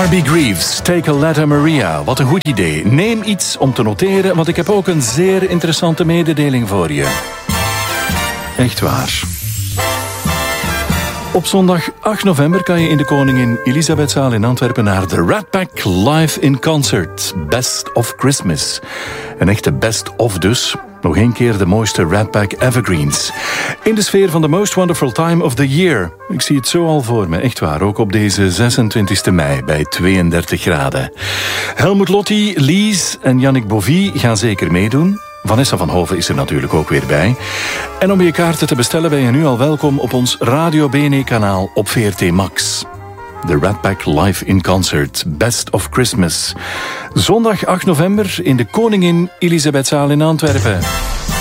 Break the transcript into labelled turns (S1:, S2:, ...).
S1: Barbie Greaves, Take a Letter Maria. Wat een goed idee. Neem iets om te noteren, want ik heb ook een zeer interessante mededeling voor je. Echt waar. Op zondag 8 november kan je in de Koningin Elisabethzaal in Antwerpen naar de Rat Pack Live in Concert. Best of Christmas. Een echte best of dus. Nog één keer de mooiste Rat Pack Evergreens. In de sfeer van The Most Wonderful Time of the Year. Ik zie het zo al voor me, echt waar. Ook op deze 26 mei bij 32 graden. Helmut Lotti, Lies en Yannick Bovie gaan zeker meedoen. Vanessa van Hoven is er natuurlijk ook weer bij. En om je kaarten te bestellen ben je nu al welkom op ons Radio BNE-kanaal op VRT Max. De Rat Pack Live in Concert, Best of Christmas. Zondag 8 november in de Koningin Elisabethzaal in Antwerpen.